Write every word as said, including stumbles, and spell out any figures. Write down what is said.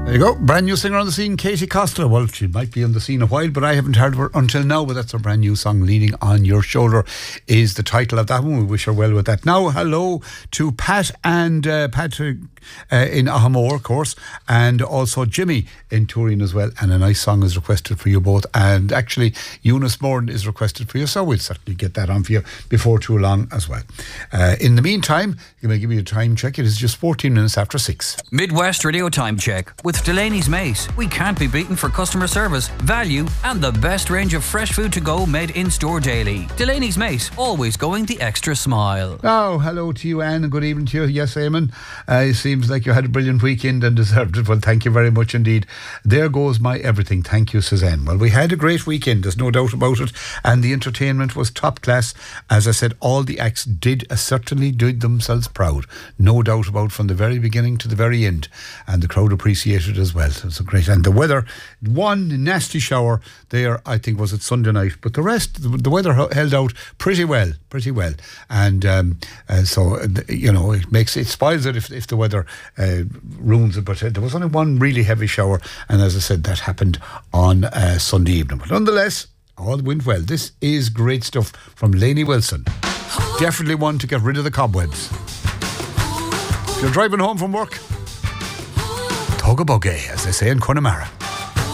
There you go, brand new singer on the scene, Katie Costa. Well, she might be on the scene a while, but I haven't heard of her until now. But that's her brand new song, Leaning on Your Shoulder, is the title of that one. We wish her well with that. Now, hello to Pat and uh, Patrick uh, in Ahamore, of course, and also Jimmy in Turin as well. And a nice song is requested for you both. And actually, Eunice Moran is requested for you, so we'll certainly get that on for you before too long as well. Uh, in the meantime, I'm going to give you a time check. It is just fourteen minutes after six. Midwest Radio Time Check with Delaney's Mate. We can't be beaten for customer service, value, and the best range of fresh food to go made in store daily. Delaney's Mate, always going the extra smile. Oh, hello to you, Anne, and good evening to you. Yes, Eamon. Uh, it seems like you had a brilliant weekend and deserved it. Well, thank you very much indeed. There goes my everything. Thank you, Suzanne. Well, we had a great weekend, there's no doubt about it, and the entertainment was top class. As I said, all the acts did uh, certainly did themselves proud. No doubt about, from the very beginning to the very end, and the crowd appreciated it as well. It was a great, and the weather, one nasty shower there, I think, was it Sunday night, but the rest, the, the weather held out pretty well, pretty well, and um, uh, so uh, you know, it makes it spoils it if, if the weather uh, ruins it. But uh, there was only one really heavy shower, and as I said, that happened on uh, Sunday evening. But nonetheless, all went well. This is great stuff from Lainey Wilson. Definitely one to get rid of the cobwebs. If you're driving home from work, tug a buggy, as they say in Connemara.